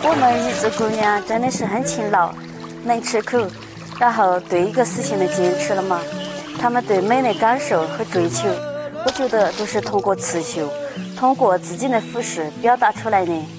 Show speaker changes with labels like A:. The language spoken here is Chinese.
A: 我们一支姑娘真的是很勤劳，能吃苦，然后对一个事情的坚持了嘛。她们对美的感受和追求，我觉得都是通过刺绣，通过自己的服饰表达出来的。